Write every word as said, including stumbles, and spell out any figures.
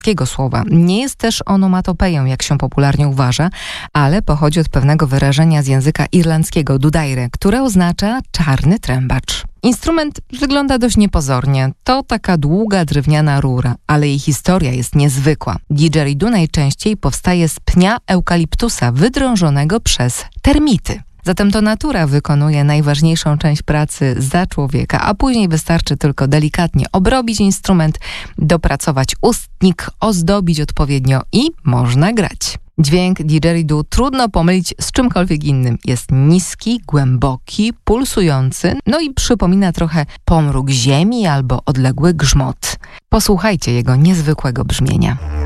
irlandzkiego słowa. Nie jest też onomatopeją, jak się popularnie uważa, ale pochodzi od pewnego wyrażenia z języka irlandzkiego dudaire, które oznacza czarny trębacz. Instrument wygląda dość niepozornie. To taka długa drewniana rura, ale jej historia jest niezwykła. Didgeridoo najczęściej powstaje z pnia eukaliptusa wydrążonego przez termity. Zatem to natura wykonuje najważniejszą część pracy za człowieka, a później wystarczy tylko delikatnie obrobić instrument, dopracować ustnik, ozdobić odpowiednio i można grać. Dźwięk didgeridoo trudno pomylić z czymkolwiek innym. Jest niski, głęboki, pulsujący, no i przypomina trochę pomruk ziemi albo odległy grzmot. Posłuchajcie jego niezwykłego brzmienia.